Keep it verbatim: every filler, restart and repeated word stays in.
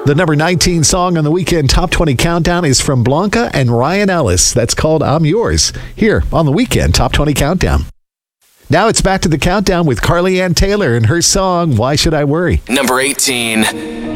The number nineteen song on the Weekend Top twenty Countdown is from Blanca and Ryan Ellis. That's called I'm Yours, here on the Weekend Top twenty Countdown. Now it's back to the countdown with Carly Ann Taylor and her song, Why Should I Worry? Number eighteen.